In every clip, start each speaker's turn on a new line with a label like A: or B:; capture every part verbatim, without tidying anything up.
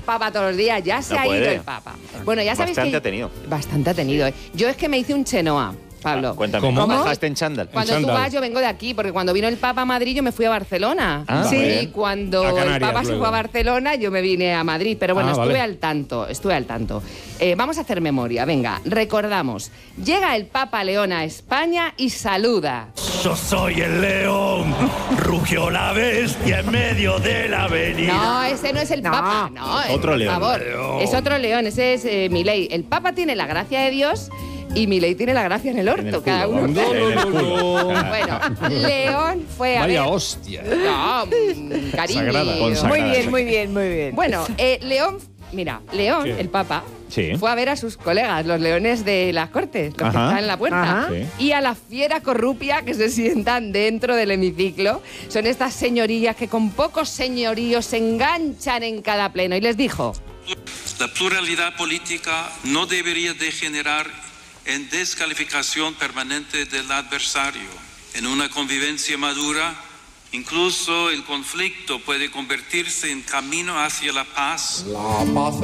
A: Papa todos los días, ya se
B: No
A: ha
B: puede.
A: ido el Papa. Bueno, ya sabéis
B: Bastante
A: que...
B: ha tenido.
A: Bastante ha tenido. ¿eh? Yo es que me hice un chenoa, Pablo.
B: Ah, cuéntame,
C: ¿Cómo?
B: ¿cómo bajaste en chándal?
A: Cuando tú vas, yo vengo de aquí, porque cuando vino el Papa a Madrid, yo me fui a Barcelona.
B: Ah,
A: sí,
B: muy
A: y
B: bien.
A: cuando
C: A
A: el
C: Canarias,
A: Papa se
C: luego.
A: fue a Barcelona, yo me vine a Madrid. Pero bueno,
C: Ah,
A: estuve
C: vale.
A: al tanto, estuve al tanto. Eh, vamos a hacer memoria, venga, recordamos. Llega el Papa León a España y saluda.
D: Yo soy el león, rugió la bestia en medio de la avenida.
A: No, ese no es el
E: No.
A: Papa, no.
B: Otro
A: por
B: león.
A: favor,
D: León.
A: es otro león, ese es eh, Milei. El Papa tiene la gracia de Dios y Milei tiene la gracia en el orto,
B: En el
A: cada
B: culo,
A: uno.
B: vamos. En el
C: No, no,
B: culo.
C: no.
A: Bueno, León fue a
C: Vaya
A: ver...
C: hostia.
A: No, mm, cariño.
C: Sagrada.
B: Consagrada.
E: Muy bien, muy bien, muy bien.
A: Bueno, eh, León, mira, León,
C: ¿Qué?
A: el Papa,
B: Sí.
A: fue a ver a sus colegas, los leones de las Cortes, los que
B: Ajá.
A: están en la puerta.
E: Ajá.
B: Sí.
A: Y a la fiera corrupia que se sientan dentro del hemiciclo. Son estas señorías que con pocos señoríos se enganchan en cada pleno. Y les dijo...
F: La pluralidad política no debería degenerar en descalificación permanente del adversario. En una convivencia madura, incluso el conflicto puede convertirse en camino hacia la paz.
G: La paz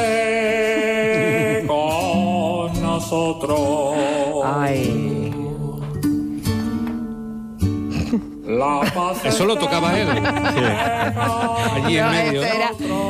G: esté con nosotros.
E: Ay.
G: La paz
C: Eso lo
G: esté
C: tocaba él.
G: con
C: Allí en
A: No,
C: medio.
A: esto era-